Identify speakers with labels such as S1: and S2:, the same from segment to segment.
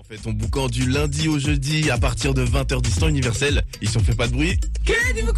S1: En fait, on boucan du lundi au jeudi à partir de 20h du temps universel. Et si on fait pas de bruit, que du boucan!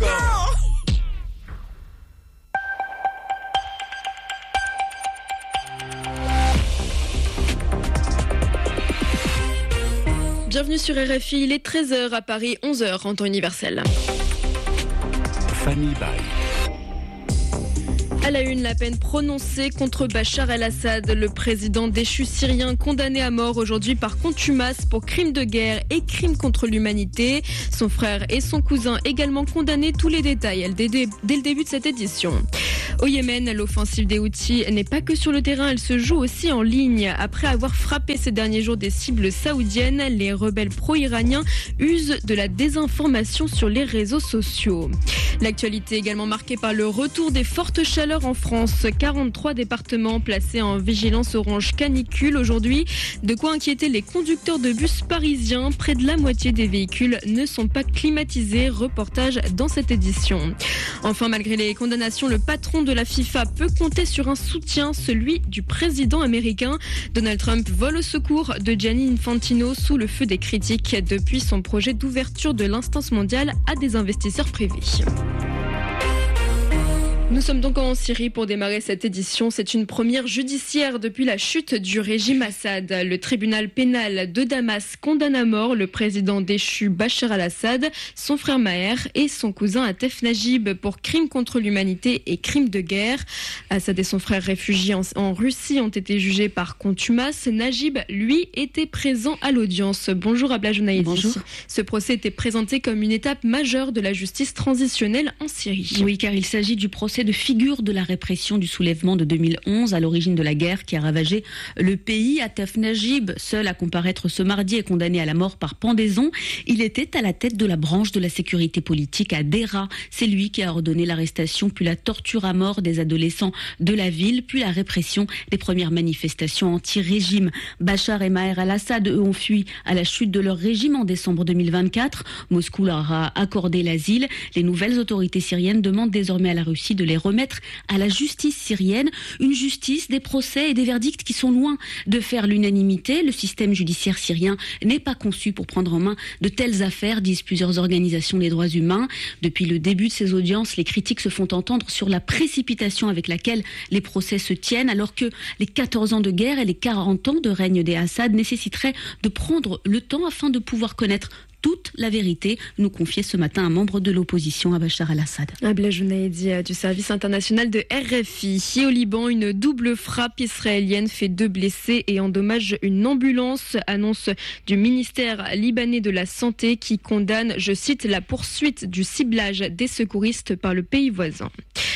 S2: Bienvenue sur RFI, il est 13h à Paris, 11h en temps universel.
S3: Famille Baye.
S2: À la une, la peine prononcée contre Bachar el-Assad, le président déchu syrien condamné à mort aujourd'hui par contumace pour crimes de guerre et crimes contre l'humanité. Son frère et son cousin également condamnés, tous les détails dès le début de cette édition. Au Yémen, l'offensive des Houthis n'est pas que sur le terrain, elle se joue aussi en ligne. Après avoir frappé ces derniers jours des cibles saoudiennes, les rebelles pro-iraniens usent de la désinformation sur les réseaux sociaux. L'actualité également marquée par le retour des fortes chaleurs en France. 43 départements placés en vigilance orange canicule aujourd'hui. De quoi inquiéter les conducteurs de bus parisiens. Près de la moitié des véhicules ne sont pas climatisés. Reportage dans cette édition. Enfin, malgré les condamnations, le patron de la FIFA peut compter sur un soutien, celui du président américain. Donald Trump vole au secours de Gianni Infantino sous le feu des critiques depuis son projet d'ouverture de l'instance mondiale à des investisseurs privés. Nous sommes donc en Syrie pour démarrer cette édition. C'est une première judiciaire depuis la chute du régime Assad. Le tribunal pénal de Damas condamne à mort le président déchu Bachar el-Assad, son frère Maher et son cousin Atef Najib pour crimes contre l'humanité et crimes de guerre. Assad et son frère réfugiés en Russie ont été jugés par contumace. Najib, lui, était présent à l'audience. Bonjour Abla Jounaïdi.
S4: Bonjour.
S2: Ce procès était présenté comme une étape majeure de la justice transitionnelle en Syrie.
S4: Oui, car il s'agit du procès de figure de la répression du soulèvement de 2011 à l'origine de la guerre qui a ravagé le pays. Atef Najib, seul à comparaître ce mardi, est condamné à la mort par pendaison. Il était à la tête de la branche de la sécurité politique à Dera. C'est lui qui a ordonné l'arrestation puis la torture à mort des adolescents de la ville, puis la répression des premières manifestations anti-régime. Bachar et Maher al-Assad, eux, ont fui à la chute de leur régime en décembre 2024. Moscou leur a accordé l'asile. Les nouvelles autorités syriennes demandent désormais à la Russie de les remettre à la justice syrienne. Une justice, des procès et des verdicts qui sont loin de faire l'unanimité. Le système judiciaire syrien n'est pas conçu pour prendre en main de telles affaires, disent plusieurs organisations des droits humains. Depuis le début de ces audiences, les critiques se font entendre sur la précipitation avec laquelle les procès se tiennent, alors que les 14 ans de guerre et les 40 ans de règne des Assad nécessiteraient de prendre le temps afin de pouvoir connaître toute la vérité, nous confiait ce matin un membre de l'opposition à Bachar el-Assad.
S2: Abla Jounaïdi du service international de RFI. Et au Liban, une double frappe israélienne fait 2 blessés et endommage une ambulance. Annonce du ministère libanais de la Santé qui condamne, je cite, la poursuite du ciblage des secouristes par le pays voisin.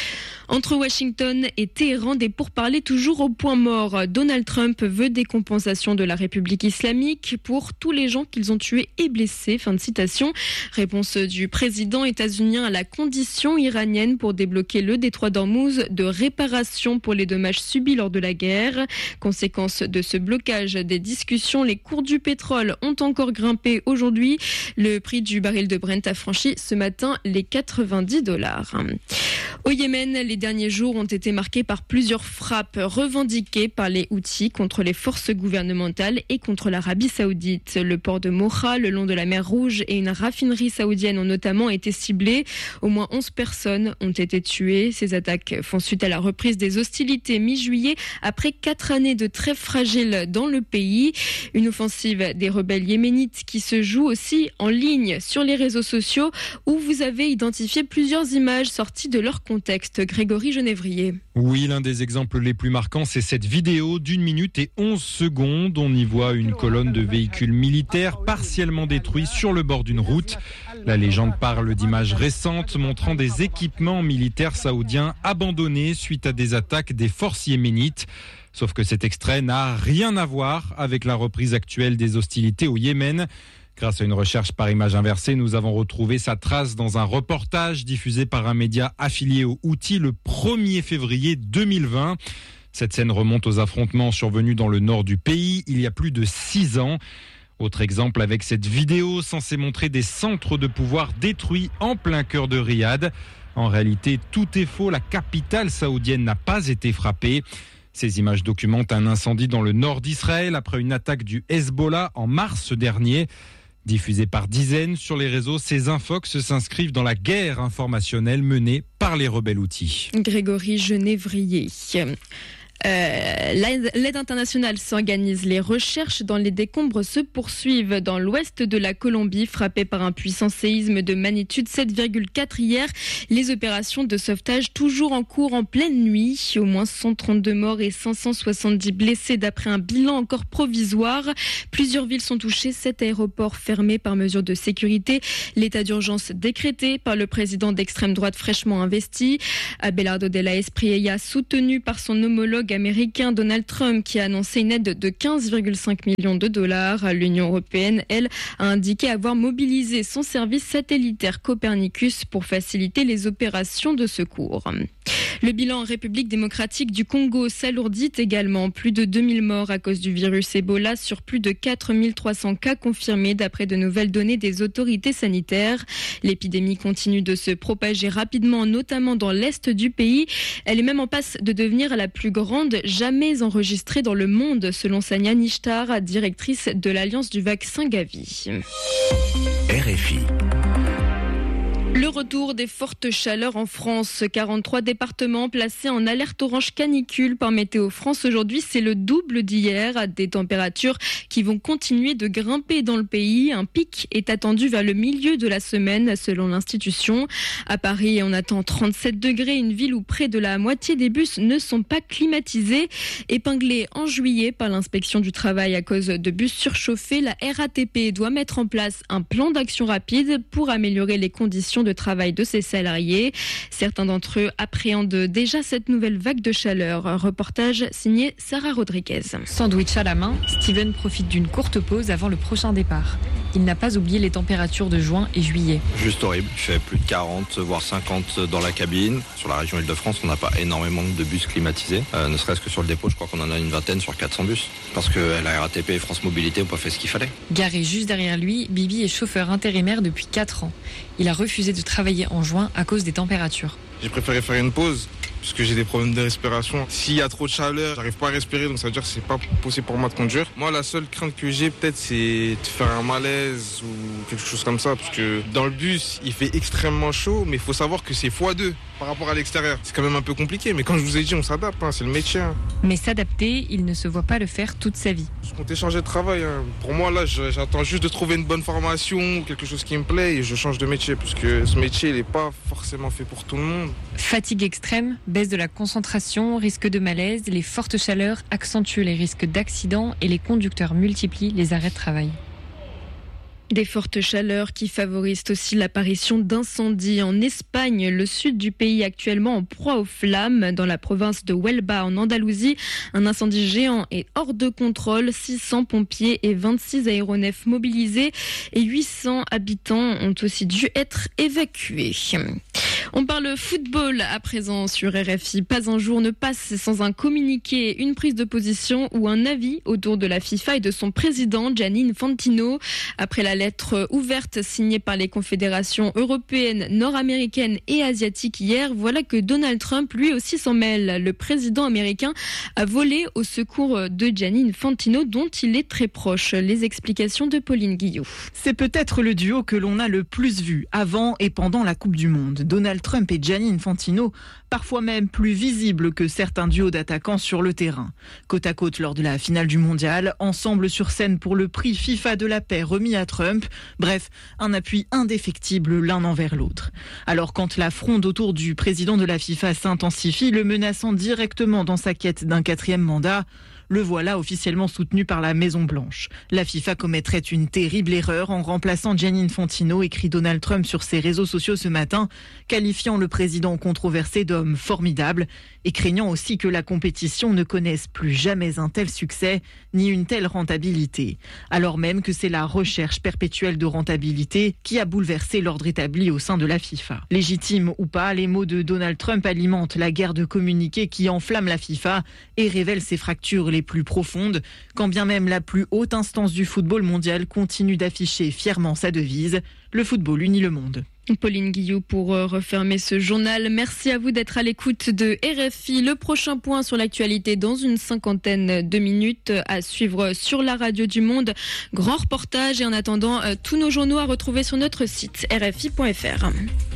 S2: Entre Washington et Téhéran, des pourparlers toujours au point mort. Donald Trump veut des compensations de la République islamique pour tous les gens qu'ils ont tués et blessés. Fin de citation. Réponse du président états-unien à la condition iranienne pour débloquer le détroit d'Ormuz de réparation pour les dommages subis lors de la guerre. Conséquence de ce blocage des discussions, les cours du pétrole ont encore grimpé aujourd'hui. Le prix du baril de Brent a franchi ce matin les $90. Au Yémen, les derniers jours ont été marqués par plusieurs frappes revendiquées par les Houthis contre les forces gouvernementales et contre l'Arabie Saoudite. Le port de Mocha, le long de la mer Rouge et une raffinerie saoudienne ont notamment été ciblés. Au moins 11 personnes ont été tuées. Ces attaques font suite à la reprise des hostilités mi-juillet après 4 années de trêve fragile dans le pays. Une offensive des rebelles yéménites qui se joue aussi en ligne sur les réseaux sociaux où vous avez identifié plusieurs images sorties de leur contexte. Grégory Genévrier.
S5: Oui, l'un des exemples les plus marquants, c'est cette vidéo d'1 minute et 11 secondes. On y voit une colonne de véhicules militaires partiellement détruits sur le bord d'une route. La légende parle d'images récentes montrant des équipements militaires saoudiens abandonnés suite à des attaques des forces yéménites. Sauf que cet extrait n'a rien à voir avec la reprise actuelle des hostilités au Yémen. Grâce à une recherche par image inversée, nous avons retrouvé sa trace dans un reportage diffusé par un média affilié aux Houthis le 1er février 2020. Cette scène remonte aux affrontements survenus dans le nord du pays il y a plus de 6 ans. Autre exemple avec cette vidéo censée montrer des centres de pouvoir détruits en plein cœur de Riyad. En réalité, tout est faux, la capitale saoudienne n'a pas été frappée. Ces images documentent un incendie dans le nord d'Israël après une attaque du Hezbollah en mars dernier. Diffusées par dizaines sur les réseaux, ces infox s'inscrivent dans la guerre informationnelle menée par les rebelles houthis.
S2: Grégory Genévrier. L'aide internationale s'organise. Les recherches dans les décombres se poursuivent dans l'ouest de la Colombie, frappée par un puissant séisme de magnitude 7,4 hier. Les opérations de sauvetage toujours en cours en pleine nuit. Au moins 132 morts et 570 blessés d'après un bilan encore provisoire. Plusieurs villes sont touchées, 7 aéroports fermés par mesure de sécurité. L'état d'urgence décrété par le président d'extrême droite fraîchement investi. Abelardo de la Espriella, soutenu par son homologue américain Donald Trump, qui a annoncé une aide de 15,5 millions de dollars. L'Union européenne, elle, a indiqué avoir mobilisé son service satellitaire Copernicus pour faciliter les opérations de secours. Le bilan en République démocratique du Congo s'alourdit également. Plus de 2000 morts à cause du virus Ebola sur plus de 4300 cas confirmés d'après de nouvelles données des autorités sanitaires. L'épidémie continue de se propager rapidement, notamment dans l'est du pays. Elle est même en passe de devenir la plus grande jamais enregistrée dans le monde, selon Sania Nishtar, directrice de l'Alliance du vaccin Gavi.
S3: RFI.
S2: Le retour des fortes chaleurs en France. 43 départements placés en alerte orange canicule par Météo France aujourd'hui. C'est le double d'hier. Des températures qui vont continuer de grimper dans le pays. Un pic est attendu vers le milieu de la semaine, selon l'institution. À Paris, on attend 37 degrés, une ville où près de la moitié des bus ne sont pas climatisés. Épinglée en juillet par l'inspection du travail à cause de bus surchauffés, la RATP doit mettre en place un plan d'action rapide pour améliorer les conditions de travail de ses salariés. Certains d'entre eux appréhendent déjà cette nouvelle vague de chaleur. Reportage signé Sarah Rodriguez.
S6: Sandwich à la main, Steven profite d'une courte pause avant le prochain départ. Il n'a pas oublié les températures de juin et juillet.
S7: Juste horrible, il fait plus de 40 voire 50 dans la cabine. Sur la région Île-de-France, on n'a pas énormément de bus climatisés. Ne serait-ce que sur le dépôt, je crois qu'on en a une vingtaine sur 400 bus. Parce que la RATP et France Mobilité n'ont pas fait ce qu'il fallait.
S6: Garé juste derrière lui, Bibi est chauffeur intérimaire depuis 4 ans. Il a refusé de travailler en juin à cause des températures.
S8: J'ai préféré faire une pause parce que j'ai des problèmes de respiration. S'il y a trop de chaleur, j'arrive pas à respirer, donc ça veut dire que c'est pas possible pour moi de conduire. Moi, la seule crainte que j'ai peut-être, c'est de faire un malaise ou quelque chose comme ça, parce que dans le bus, il fait extrêmement chaud, mais il faut savoir que c'est x2 par rapport à l'extérieur. C'est quand même un peu compliqué, mais comme je vous ai dit, on s'adapte, c'est le métier.
S6: Mais s'adapter, il ne se voit pas le faire toute sa vie.
S8: Je comptais changer de travail. Pour moi, là, j'attends juste de trouver une bonne formation, quelque chose qui me plaît, et je change de métier, parce que ce métier, il n'est pas forcément fait pour tout le monde.
S6: Fatigue extrême, baisse de la concentration, risque de malaise, les fortes chaleurs accentuent les risques d'accidents et les conducteurs multiplient les arrêts de travail.
S2: Des fortes chaleurs qui favorisent aussi l'apparition d'incendies. En Espagne, le sud du pays actuellement en proie aux flammes. Dans la province de Huelva, en Andalousie, un incendie géant est hors de contrôle. 600 pompiers et 26 aéronefs mobilisés et 800 habitants ont aussi dû être évacués. On parle football à présent sur RFI. Pas un jour ne passe sans un communiqué, une prise de position ou un avis autour de la FIFA et de son président Gianni Infantino. Après la lettre ouverte signée par les confédérations européennes, nord-américaines et asiatiques hier, voilà que Donald Trump lui aussi s'en mêle. Le président américain a volé au secours de Gianni Infantino dont il est très proche. Les explications de Pauline Guillot.
S9: C'est peut-être le duo que l'on a le plus vu avant et pendant la Coupe du Monde. Donald Trump et Gianni Infantino, parfois même plus visibles que certains duos d'attaquants sur le terrain. Côte à côte lors de la finale du Mondial, ensemble sur scène pour le prix FIFA de la paix remis à Trump. Bref, un appui indéfectible l'un envers l'autre. Alors quand la fronde autour du président de la FIFA s'intensifie, le menaçant directement dans sa quête d'un 4e mandat, le voilà officiellement soutenu par la Maison-Blanche. La FIFA commettrait une terrible erreur en remplaçant Gianni Infantino, écrit Donald Trump sur ses réseaux sociaux ce matin, qualifiant le président controversé d'homme formidable et craignant aussi que la compétition ne connaisse plus jamais un tel succès ni une telle rentabilité. Alors même que c'est la recherche perpétuelle de rentabilité qui a bouleversé l'ordre établi au sein de la FIFA. Légitime ou pas, les mots de Donald Trump alimentent la guerre de communiqués qui enflamme la FIFA et révèle ses fractures les plus profondes, quand bien même la plus haute instance du football mondial continue d'afficher fièrement sa devise « Le football unit le monde ».
S2: Pauline Guillou pour refermer ce journal. Merci à vous d'être à l'écoute de RFI. Le prochain point sur l'actualité dans une 50aine de minutes à suivre sur la radio du Monde. Grand reportage et en attendant tous nos journaux à retrouver sur notre site rfi.fr.